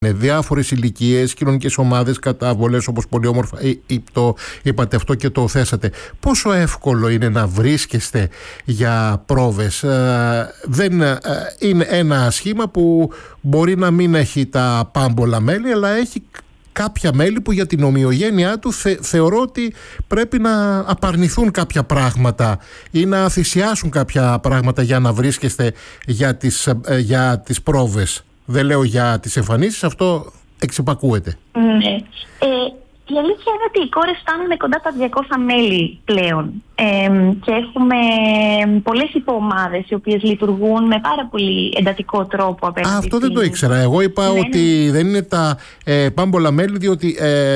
διάφορες ηλικίες, κοινωνικές ομάδες, καταβολές, όπως πολύ όμορφα το είπατε αυτό και το θέσατε. Πόσο εύκολο είναι να βρίσκεστε για πρόβες? Δεν είναι ένα σχήμα που μπορεί να μην έχει τα πάμπολα μέλη, αλλά έχει κάποια μέλη που για την ομοιογένειά του θεωρώ ότι πρέπει να απαρνηθούν κάποια ή να θυσιάσουν κάποια πράγματα για να βρίσκεστε για τις πρόβες. Δεν λέω για τις εμφανίσεις, αυτό εξυπακούεται. Ναι. Η αλήθεια είναι ότι οι κόρες φτάνουν κοντά τα 200 μέλη πλέον και έχουμε πολλές υποομάδες οι οποίες λειτουργούν με πάρα πολύ εντατικό τρόπο απέναντι. Αυτό δεν το ήξερα. Εγώ είπα ότι δεν είναι τα πάμπολα μέλη, διότι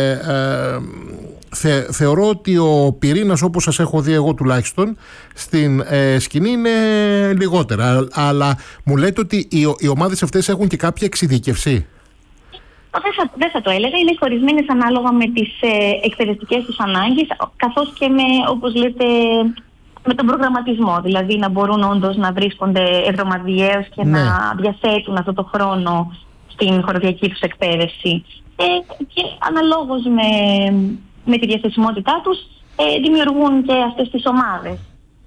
θεωρώ ότι ο πυρήνας, όπως σας έχω δει εγώ τουλάχιστον στην σκηνή, είναι λιγότερα. Αλλά μου λέτε ότι οι ομάδες αυτές έχουν και κάποια εξειδίκευση. Δεν θα το έλεγα. Είναι χωρισμένες ανάλογα με τις εκπαιδευτικές τους ανάγκες, καθώς και όπως λέτε, με τον προγραμματισμό. Δηλαδή να μπορούν όντως να βρίσκονται εβδομαδιαίως και να διαθέτουν αυτό το χρόνο στην χοροδιακή τους εκπαίδευση. Και αναλόγως με τη διαθεσιμότητά τους δημιουργούν και αυτές τις ομάδες.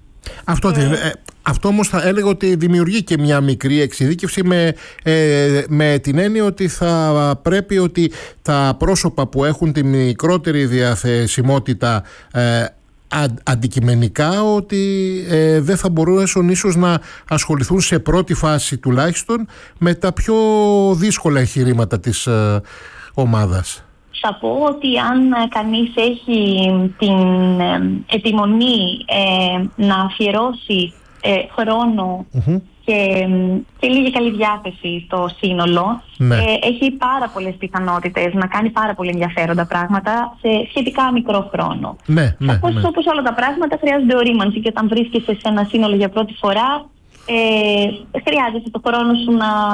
Αυτό όμως θα έλεγα ότι δημιουργεί και μια μικρή εξειδίκευση με την έννοια ότι θα πρέπει ότι τα πρόσωπα που έχουν τη μικρότερη διαθεσιμότητα αντικειμενικά, ότι δεν θα μπορούσαν ίσως να ασχοληθούν σε πρώτη φάση τουλάχιστον με τα πιο δύσκολα εγχειρήματα της ομάδας. Θα πω ότι αν κανείς έχει την επιμονή να αφιερώσει χρόνο και λίγη καλή διάθεση στο σύνολο, έχει πάρα πολλές πιθανότητες να κάνει πάρα πολύ ενδιαφέροντα πράγματα σε σχετικά μικρό χρόνο. Όπως όλα τα πράγματα χρειάζονται ορίμανση, και όταν βρίσκεσαι σε ένα σύνολο για πρώτη φορά χρειάζεται το χρόνο σου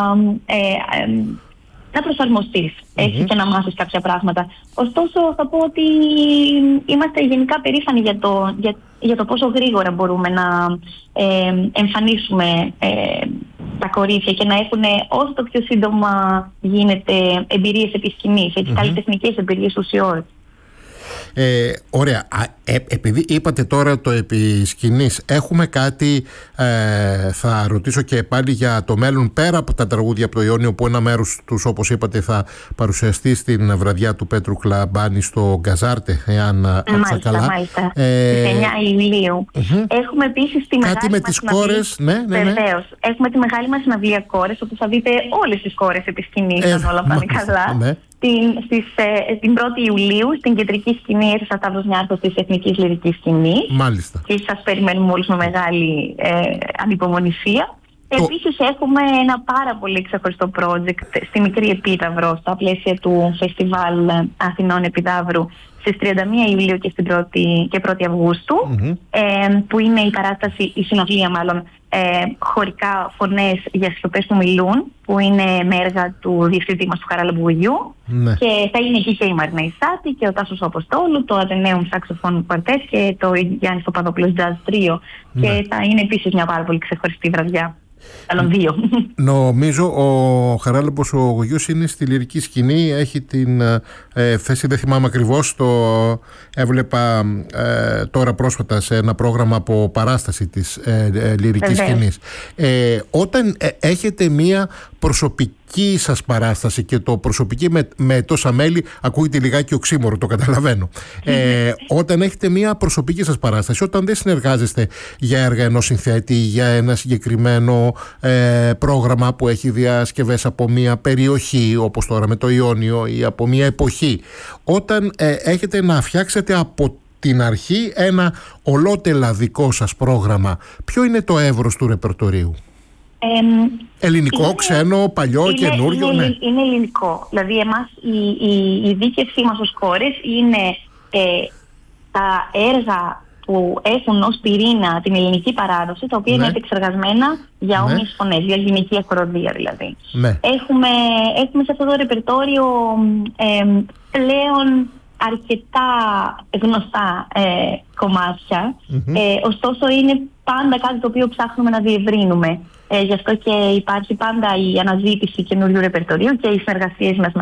να προσαρμοστείς και να μάθεις κάποια πράγματα. Ωστόσο θα πω ότι είμαστε γενικά περήφανοι για το πόσο γρήγορα μπορούμε να εμφανίσουμε τα κορίτσια και να έχουν όσο το πιο σύντομα γίνεται εμπειρίες επί σκηνής, καλλιτεχνικές εμπειρίες ουσιώδεις. Ωραία. Επειδή είπατε τώρα το επί σκηνής, έχουμε κάτι, θα ρωτήσω και πάλι για το μέλλον, πέρα από τα τραγούδια από το Ιόνιο, που ένα μέρος τους, όπως είπατε, θα παρουσιαστεί στην βραδιά του Πέτρου Κλαμπάνη στο Γκαζάρτε, εάν άκουσα καλά. Μάλιστα. Στις 9 Ιουλίου. Έχουμε επίσης τη μεγάλη με τις κόρες. Βεβαίως. Έχουμε τη μεγάλη μας συναυλία κόρες, όπου θα δείτε όλες τις κόρες επί σκηνής, αν όλα πάνε καλά. Την 1η Ιουλίου στην κεντρική σκηνή Έρησα Σταύρος Νιάρχος της Εθνικής Λυρικής Σκηνής. Μάλιστα. Και σας περιμένουμε όλους με μεγάλη ανυπομονησία. Επίσης έχουμε ένα πάρα πολύ ξεχωριστό project στη Μικρή Επίδαυρο, στα πλαίσια του Φεστιβάλ Αθηνών Επιδαύρου, στις 31 Ιουλίου και στην 1η Αυγούστου, που είναι η συναυλία χωρικά φωνές για σιωπές που μιλούν, που είναι με έργα του διευθυντή μας του Χαραλαμπουργιού, και θα είναι εκεί και η Μαρίνα Ισάτη και ο Τάσος Αποστόλου, το Athenaeum Saxophone Quartet και το Γιάννης Παπαδόπουλος Jazz Trio, και θα είναι επίσης μια πάρα πολύ ξεχωριστή βραδιά. Άλλων δύο. Νομίζω ο Χαράλαμπος ο Γογιούς είναι στη λυρική σκηνή, έχει την θέση, δεν θυμάμαι ακριβώς, το έβλεπα τώρα πρόσφατα σε ένα πρόγραμμα από παράσταση της λυρικής σκηνής. Όταν έχετε μία προσωπική σας παράσταση, και το προσωπική με τόσα μέλη ακούγεται λιγάκι οξύμορο, το καταλαβαίνω. Όταν έχετε μία προσωπική σας παράσταση, όταν δεν συνεργάζεστε για έργα ενός συνθέτη, για ένα συγκεκριμένο πρόγραμμα που έχει διασκευές από μία περιοχή, όπως τώρα με το Ιόνιο, ή από μία εποχή, όταν έχετε να φτιάξετε από την αρχή ένα ολότελα δικό σας πρόγραμμα, ποιο είναι το εύρος του ρεπερτορίου? Ελληνικό, ξένο, παλιό, καινούριο? Είναι ελληνικό. Δηλαδή εμάς η δίκευσή μας ως κόρες είναι τα έργα που έχουν ως πυρήνα την ελληνική παράδοση, τα οποία είναι επεξεργασμένα για όμοιες φωνές, για γυναικεία χοροδία δηλαδή. Έχουμε σε αυτό το ρεπερτόριο πλέον αρκετά γνωστά κομμάτια, ωστόσο είναι πάντα κάτι το οποίο ψάχνουμε να διευρύνουμε. Γι' αυτό και υπάρχει πάντα η αναζήτηση καινούριου ρεπερτορίου και οι συνεργασίες μας